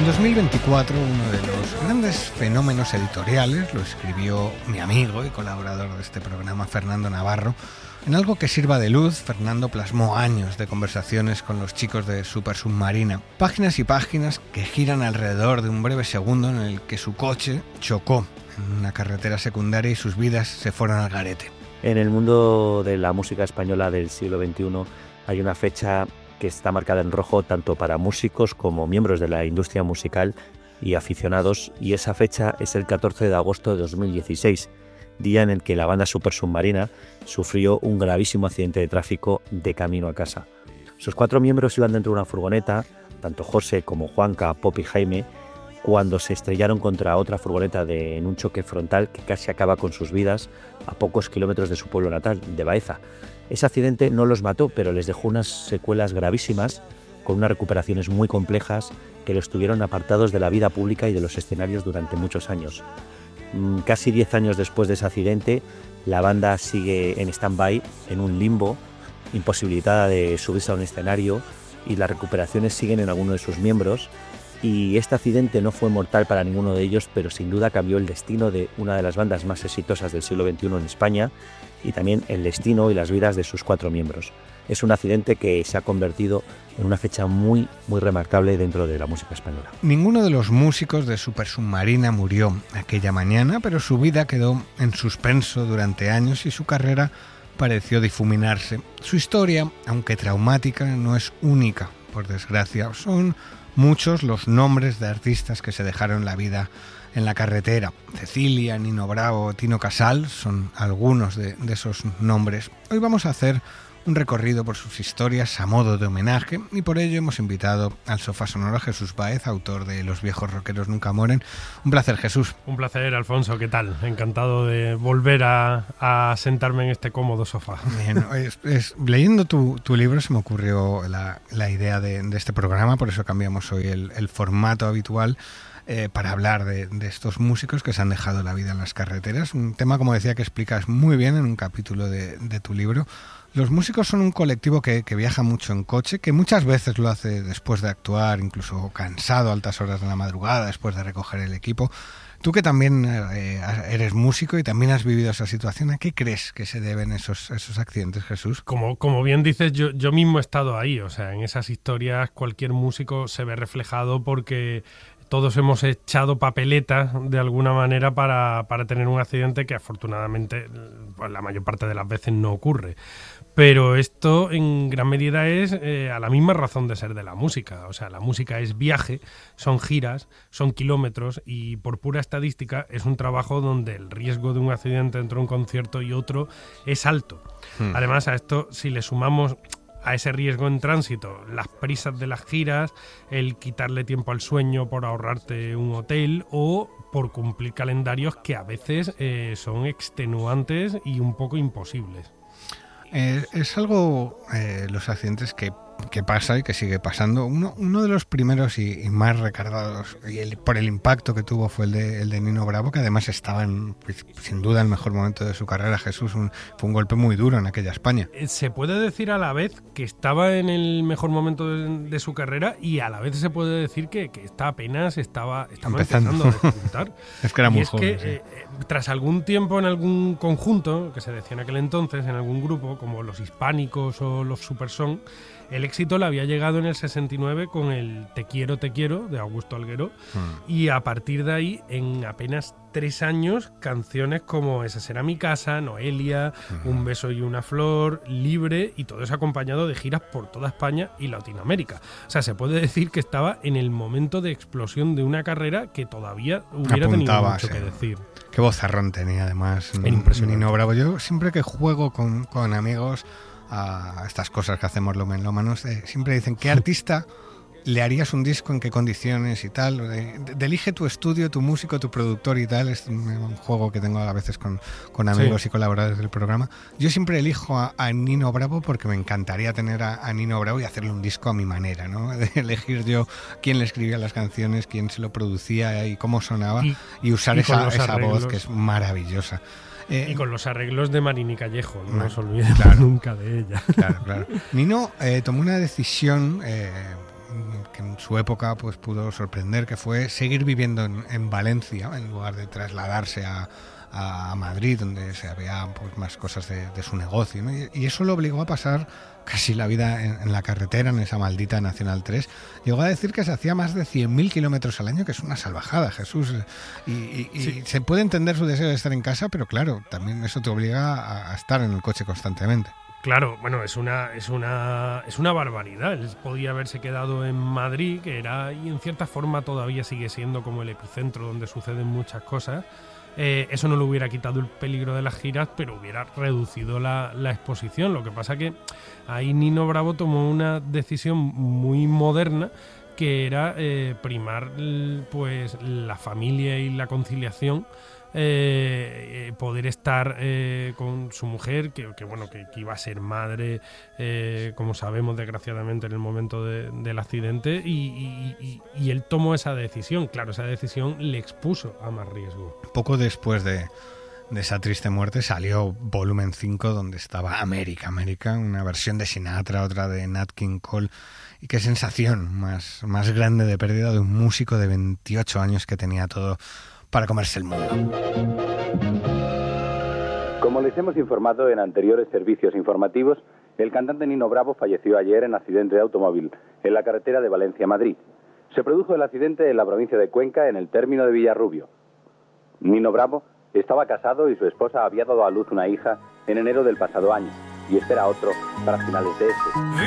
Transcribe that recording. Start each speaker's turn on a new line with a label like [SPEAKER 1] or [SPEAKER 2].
[SPEAKER 1] En 2024, uno de los grandes fenómenos editoriales lo escribió mi amigo y colaborador de este programa, Fernando Navarro. En algo que sirva de luz, Fernando plasmó años de conversaciones con los chicos de Super Submarina. Páginas y páginas que giran alrededor de un breve segundo en el que su coche chocó en una carretera secundaria y sus vidas se fueron al garete.
[SPEAKER 2] En el mundo de la música española del siglo XXI hay una fecha que está marcada en rojo tanto para músicos como miembros de la industria musical y aficionados, y esa fecha es el 14 de agosto de 2016, día en el que la banda Super Submarina sufrió un gravísimo accidente de tráfico de camino a casa. Sus 4 miembros iban dentro de una furgoneta, tanto José como Juanca, Pop y Jaime, cuando se estrellaron contra otra furgoneta en un choque frontal que casi acaba con sus vidas a pocos kilómetros de su pueblo natal, de Baeza. Ese accidente no los mató, pero les dejó unas secuelas gravísimas, con unas recuperaciones muy complejas que los tuvieron apartados de la vida pública y de los escenarios durante muchos años. Casi 10 años después de ese accidente, la banda sigue en stand-by, en un limbo, imposibilitada de subirse a un escenario, y las recuperaciones siguen en alguno de sus miembros. Y este accidente no fue mortal para ninguno de ellos, pero sin duda cambió el destino de una de las bandas más exitosas del siglo XXI en España, y también el destino y las vidas de sus 4 miembros. Es un accidente que se ha convertido en una fecha muy, muy remarcable dentro de la música española.
[SPEAKER 1] Ninguno de los músicos de Super Submarina murió aquella mañana, pero su vida quedó en suspenso durante años y su carrera pareció difuminarse. Su historia, aunque traumática, no es única, por desgracia. Son muchos los nombres de artistas que se dejaron la vida en la carretera. Cecilia, Nino Bravo, Tino Casal son algunos de esos nombres. Hoy vamos a hacer un recorrido por sus historias a modo de homenaje, y por ello hemos invitado al sofá sonoro a Jesús Baez, autor de Los viejos rockeros nunca mueren. Un placer, Jesús.
[SPEAKER 3] Un placer, Alfonso. ¿Qué tal? Encantado de volver a sentarme en este cómodo sofá.
[SPEAKER 1] Bien, leyendo tu libro se me ocurrió la idea de este programa, por eso cambiamos hoy el formato habitual, para hablar de estos músicos que se han dejado la vida en las carreteras. Un tema, como decía, que explicas muy bien en un capítulo de tu libro. Los músicos son un colectivo que viaja mucho en coche, que muchas veces lo hace después de actuar, incluso cansado a altas horas de la madrugada, después de recoger el equipo. Tú, que también eres músico y también has vivido esa situación, ¿a qué crees que se deben esos accidentes, Jesús?
[SPEAKER 3] Como bien dices, yo mismo he estado ahí. O sea, en esas historias cualquier músico se ve reflejado, porque todos hemos echado papeletas de alguna manera para tener un accidente que afortunadamente, pues, la mayor parte de las veces no ocurre. Pero esto en gran medida es a la misma razón de ser de la música. O sea, la música es viaje, son giras, son kilómetros, y por pura estadística es un trabajo donde el riesgo de un accidente entre un concierto y otro es alto. Además, a esto, si le sumamos a ese riesgo en tránsito las prisas de las giras, el quitarle tiempo al sueño por ahorrarte un hotel o por cumplir calendarios que a veces son extenuantes y un poco imposibles.
[SPEAKER 1] Es algo, los accidentes que pasa y que sigue pasando. Uno de los primeros y más recargados, por el impacto que tuvo, fue el de Nino Bravo, que además estaba sin duda en el mejor momento de su carrera. Jesús, fue un golpe muy duro en aquella España.
[SPEAKER 3] Se puede decir a la vez que estaba en el mejor momento de su carrera, y a la vez se puede decir que apenas estaba empezando a despuntar.
[SPEAKER 1] Es que era muy
[SPEAKER 3] joven.
[SPEAKER 1] Sí.
[SPEAKER 3] Tras algún tiempo en algún conjunto, que se decía en aquel entonces, en algún grupo, como los Hispánicos o los Superson, el éxito le había llegado en el 69 con el Te quiero, de Augusto Alguero, y a partir de ahí, en apenas 3 años, canciones como Esa será mi casa, Noelia, Un beso y una flor, Libre, y todo eso acompañado de giras por toda España y Latinoamérica. O sea, se puede decir que estaba en el momento de explosión de una carrera que todavía hubiera tenido mucho que decir.
[SPEAKER 1] Qué vozarrón tenía, además, Nino Bravo. Yo siempre que juego con amigos a estas cosas que hacemos los melómanos, siempre dicen: ¿qué artista le harías un disco, en qué condiciones y tal? Elige tu estudio, tu músico, tu productor y tal. Es un juego que tengo a veces con amigos y colaboradores del programa. Yo siempre elijo a Nino Bravo porque me encantaría tener a Nino Bravo y hacerle un disco a mi manera, ¿no? De elegir yo quién le escribía las canciones, quién se lo producía y cómo sonaba, y usar esa voz que es maravillosa.
[SPEAKER 3] Y con los arreglos de Marini Callejo, no nos olvidemos nunca de ella.
[SPEAKER 1] Claro. Nino tomó una decisión que en su época pues pudo sorprender, que fue seguir viviendo en Valencia en lugar de trasladarse a Madrid, donde se había pues más cosas de su negocio, ¿no? Y eso lo obligó a pasar casi la vida en la carretera, en esa maldita Nacional 3. Llegó a decir que se hacía más de 100.000 kilómetros al año, que es una salvajada, Jesús. Y sí, se puede entender su deseo de estar en casa, pero claro, también eso te obliga a estar en el coche constantemente.
[SPEAKER 3] Claro, bueno, es una barbaridad. Él podía haberse quedado en Madrid, que era, y en cierta forma todavía sigue siendo como el epicentro donde suceden muchas cosas. Eso no le hubiera quitado el peligro de las giras, pero hubiera reducido la exposición. Lo que pasa que ahí Nino Bravo tomó una decisión muy moderna, que era primar pues la familia y la conciliación, poder estar con su mujer, que iba a ser madre, como sabemos desgraciadamente en el momento del accidente, y él tomó esa decisión. Claro, esa decisión le expuso a más riesgo.
[SPEAKER 1] Poco después de esa triste muerte salió Volumen 5, donde estaba América, una versión de Sinatra, otra de Nat King Cole. Y qué sensación más grande de pérdida de un músico de 28 años que tenía todo para comerse el mundo.
[SPEAKER 4] Como les hemos informado en anteriores servicios informativos, el cantante Nino Bravo falleció ayer en accidente de automóvil en la carretera de Valencia a Madrid. Se produjo el accidente en la provincia de Cuenca, en el término de Villarrubio. Nino Bravo estaba casado y su esposa había dado a luz una hija en enero del pasado año, y espera otro para finales de este.